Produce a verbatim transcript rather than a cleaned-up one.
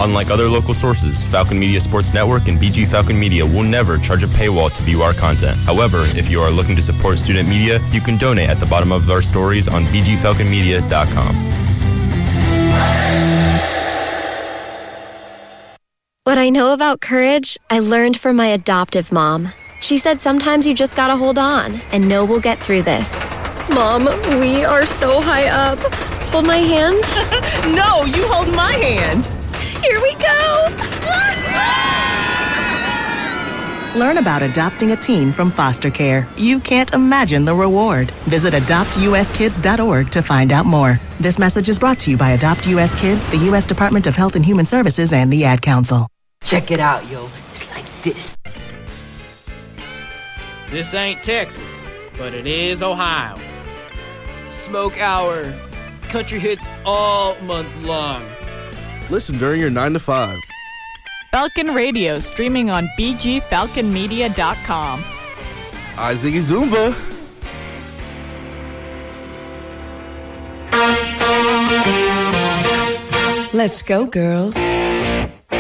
Unlike other local sources, Falcon Media Sports Network and B G Falcon Media will never charge a paywall to view our content. However, if you are looking to support student media, you can donate at the bottom of our stories on b g falcon media dot com. What I know about courage, I learned from my adoptive mom. She said sometimes you just gotta hold on and know we'll get through this. Mom, we are so high up. Hold my hand. No, you hold my hand. Here we go. Learn about adopting a teen from foster care. You can't imagine the reward. Visit adopt u s kids dot org to find out more. This message is brought to you by Adopt U S Kids, the U S Department of Health and Human Services, and the Ad Council. Check it out, yo. It's like this. This ain't Texas, but it is Ohio. Smoke Hour. Country hits all month long. Listen during your nine to five. Falcon Radio, streaming on b g falcon media dot com. I Ziggy Zumba. Let's go, girls.